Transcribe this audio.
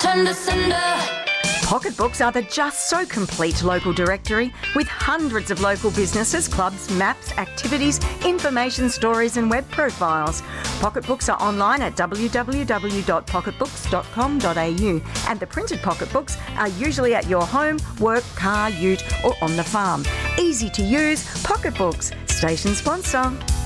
turn to cinder. Pocketbooks are the just so complete local directory with hundreds of local businesses, clubs, maps, activities, information, stories and web profiles. Pocketbooks are online at www.pocketbooks.com.au and the printed pocketbooks are usually at your home, work, car, ute or on the farm. Easy to use, Pocketbooks, station sponsor.